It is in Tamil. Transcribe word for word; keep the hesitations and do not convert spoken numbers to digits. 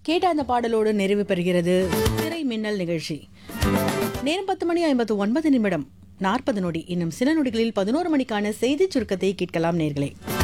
கேட்ட அந்த பாடலோடு நிறைவு பெறுகிறது திரை மின்னல் நிகழ்ச்சி. நேரம் பத்து மணி ஐம்பத்து ஒன்பது நிமிடம் நாற்பது நொடி. இன்னும் சில நொடிகளில் பதினோரு மணிக்கான செய்தி சுருக்கத்தை கேட்கலாம் நேர்களே.